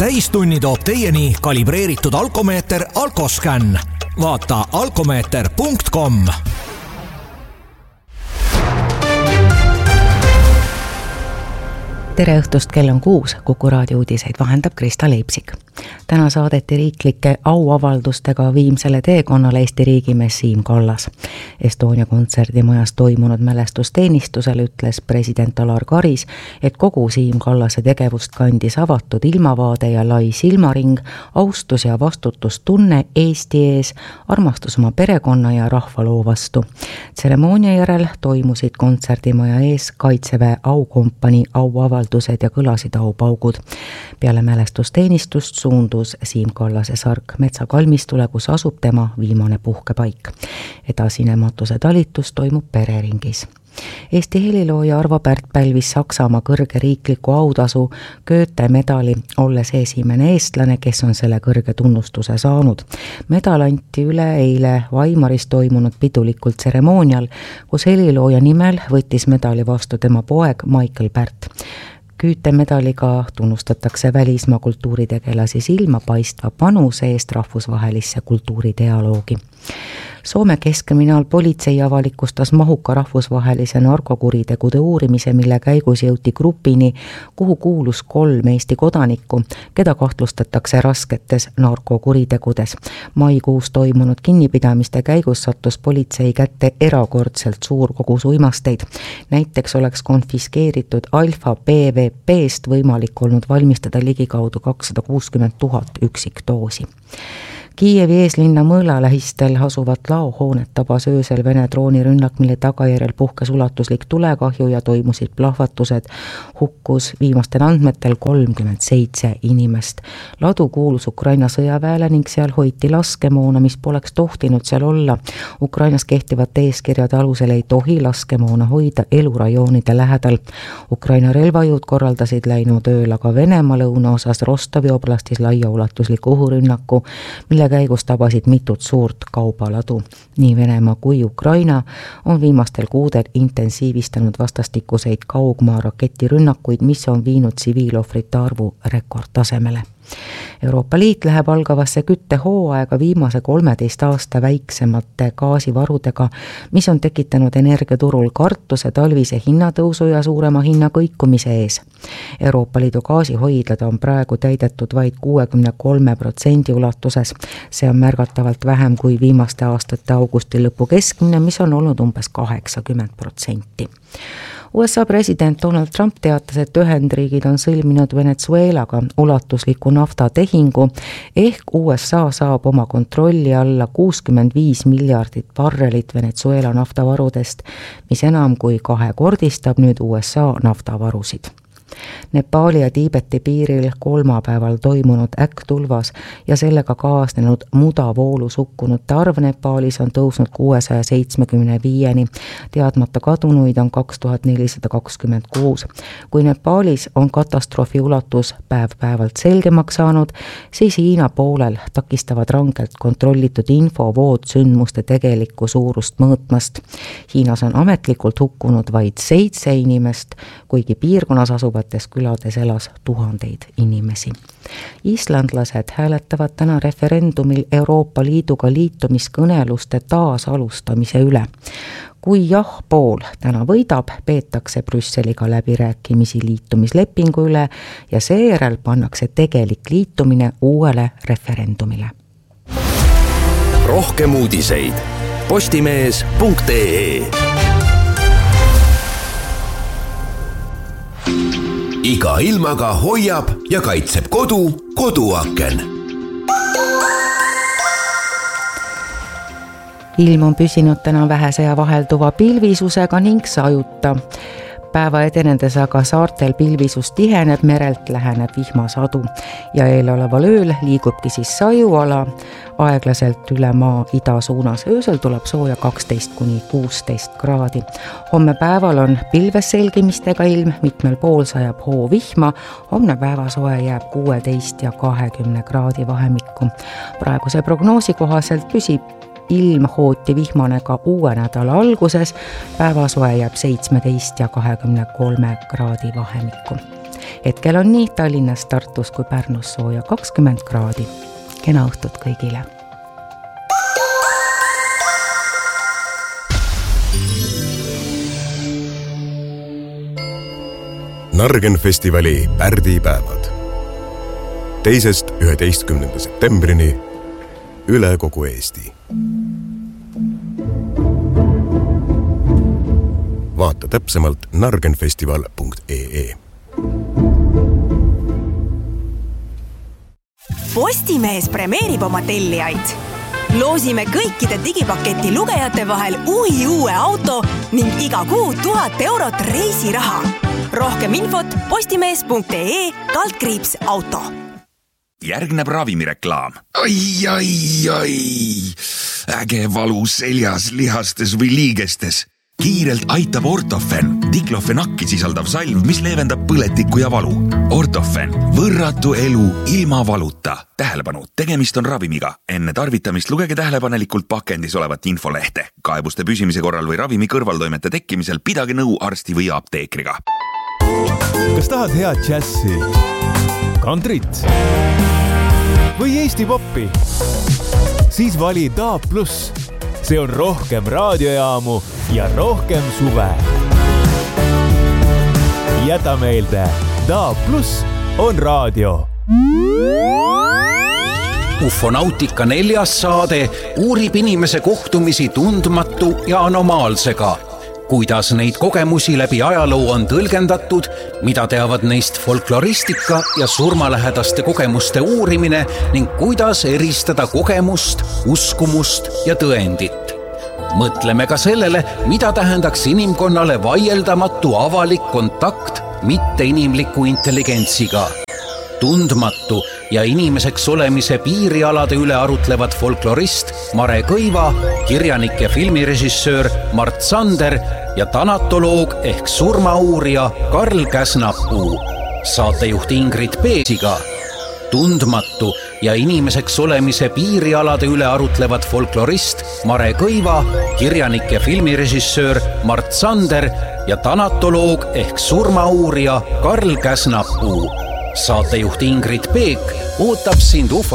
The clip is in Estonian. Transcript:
täistunni toob teieni kalibreeritud alkomeeter Alkoscan. Vaata alkomeeter.com. Tere õhtust, kell on 6, Kuku raadio uudiseid vahendab Krista Leipsik. Täna saadeti riiklike auavaldustega viimsele teekonnale Eesti riigimees Siim Kallas. Estonia kontserdimajas toimunud mälestusteenistusel ütles president Alar Karis, et kogu Siim Kallase tegevust kandis avatud ilmavaade ja lai silmaring, austus ja vastutustunne Eesti ees, armastus oma perekonna ja rahvaloo vastu. Tseremoonia järel toimusid kontserdimaja ees Kaitseväe aukompanii auavaldused ja kõlasid aupaugud. Peale mälestusteenistust suundus Siim Kallase sark metsakalmistule, kus asub tema viimane puhkepaik. Edasine matuse talitus toimub pereringis. Eesti helilooja Arvo Pärt pälvis Saksamaa kõrge riikliku autasu Goethe medali, olles esimene eestlane, kes on selle kõrge tunnustuse saanud. Medal anti üle eile Weimaris toimunud pidulikul tseremoonial, kus helilooja nimel võttis medali vastu tema poeg Michael Pärt. Goethe medaliga tunnustatakse välismaa kultuuritegelasi silmapaistva panuse eest rahvusvahelisse kultuuridialoogi. Soome keskkriminaalpolitsei avalikustas mahuka rahvusvahelise narkokuritegude uurimise, mille käigus jõuti grupini, kuhu kuulus 3 Eesti kodanikku, keda kahtlustatakse rasketes narkokuritegudes. Maikuus toimunud kinnipidamiste käigus sattus politsei kätte erakordselt suur kogus uimasteid. Näiteks oleks konfiskeeritud alfa PVP-st võimalik olnud valmistada ligikaudu 260 000 üksikdoosi. Kiievi eeslinna Mõõla lähistel asuvat laohoonet tabas öösel Vene droonirünnak, mille tagajärjel puhkes ulatuslik tulekahju ja toimusid plahvatused. Hukkus viimastel andmetel 37 inimest. Ladu kuulus Ukraina sõjaväele ning seal hoiti laskemoona, mis poleks tohtinud seal olla. Ukrainas kehtivad eeskirjade alusel ei tohi laskemoona hoida elurajoonide lähedal. Ukraina relvajõud korraldasid läinud ööl aga Venemaa lõunaosas Rostovi oblastis laiaulatusliku õhurünnaku, mille käigus tabasid mitut suurt kaubaladu. Nii Venemaa kui Ukraina on viimastel kuudel intensiivistanud vastastikuseid kaugmaa raketirünnakuid, mis on viinud tsiviilohvrite arvu rekordtasemele. Euroopa Liit läheb algavasse küttehooaega viimase 13 aasta väiksemate gaasivarudega, mis on tekitanud energiaturul kartuse talvise hinnatõusu ja suurema hinnakõikumise ees. Euroopa Liidu gaasihoidlad on praegu täidetud vaid 63% ulatuses. See on märgatavalt vähem kui viimaste aastate augusti lõpu keskmine, mis on olnud umbes 80%. USA president Donald Trump teatas, et Ühendriigid on sõlminud Venezuelaga ulatusliku naftatehingu, ehk USA saab oma kontrolli alla 65 miljardit barrelit Venezuela naftavarudest, mis enam kui kahekordistab nüüd USA naftavarusid. Nepaali ja Tiibeti piiril kolmapäeval toimunud äkktulvas ja sellega kaasnenud mudavoolus hukkunute arv Nepaalis on tõusnud 675-ni. Teadmata kadunuid on 2426. Kui Nepaalis on katastroofi ulatus päev-päevalt selgemaks saanud, siis Hiina poolel takistavad rangelt kontrollitud infovood sündmuste tegelikku suurust mõõtmast. Hiinas on ametlikult hukkunud vaid 7 inimest, kuigi piirkonnas asuvates külades elas tuhandeid inimesi. Islandlased hääletavad täna referendumil Euroopa Liiduga liitumiskõneluste taasalustamise üle. Kui jah-pool täna võidab, peetakse Brüsseliga läbirääkimisi liitumislepingu üle ja seejärel pannakse tegelik liitumine uuele referendumile. Rohkem uudiseid postimees.ee. Iga ilmaga hoiab ja kaitseb koduaken. Ilm on püsinud täna vähese ja vahelduva pilvisusega ning sajuta. Päeva edenedes aga saartel pilvisus tiheneb, merelt läheneb vihmasadu ja eeloleval ööl liigubki siis sajuala aeglaselt üle maa ida suunas. Öösel tuleb sooja 12–16 kraadi. Homme päeval on pilves selgimistega ilm, mitmel pool sajab hoo vihma. Homne päevasoe jääb 16 ja 20 kraadi vahemikku. Praeguse prognoosi kohaselt püsib ilm hooti vihmane ka uue nädala alguses, päevasoe jääb 17 ja 23 kraadi vahemikku. Hetkel on nii Tallinnas, Tartus kui Pärnus sooja 20 kraadi. Kena õhtut kõigile! Nargen festivali pärdipäevad 2.–11. septembrini üle kogu Eesti. Vaata täpsemalt nargenfestival.ee. Postimees premeerib oma tellijaid. Loosime kõikide digipaketi lugejate vahel uue auto ning iga kuu 1000 eurot reisiraha. Rohkem infot postimees.ee/auto. Järgneb ravimireklaam. Ai. Äge valu seljas, lihastes või liigestes. Kiirelt aitab Ortofen, diklofenakki sisaldav salv, mis leevendab põletikku ja valu. Ortofen, võrratu elu ilma valuta. Tähelepanu, tegemist on ravimiga. Enne tarvitamist lugege tähelepanelikult pakendis olevat infolehte. Kaebuste püsimise korral või ravimi kõrvaltoimete tekkimisel pidage nõu arsti või apteekriga. Kas tahad head džässi, kantrit või Eesti poppi? Siis vali DAB+. See on rohkem raadiojaamu ja rohkem suve. Jäta meelde, DAB+ on raadio. Ufonautika 4. saade uurib inimese kohtumisi tundmatu ja anomaalsega. Kuidas neid kogemusi läbi ajaloo on tõlgendatud, mida teavad neist folkloristika ja surmalähedaste kogemuste uurimine ning kuidas eristada kogemust, uskumust ja tõendit. Mõtleme ka sellele, mida tähendaks inimkonnale vaieldamatu avalik kontakt mitteinimliku intelligentsiga. Tundmatu ja inimeseks olemise piirialade üle arutlevad folklorist Mare Kõiva, kirjanik ja filmirežissöör Mart Sander ja tanatoloog ehk surmauurija Karl Käsnapuu. Saatejuht Ingrid Peesiga. Tundmatu ja inimeseks olemise piirialade üle arutlevad folklorist Mare Kõiva, kirjanik ja filmirežissöör Mart Sander ja tanatoloog ehk surmauurija Karl Käsnapuu. Saatejuht Ingrid Peek ootab sind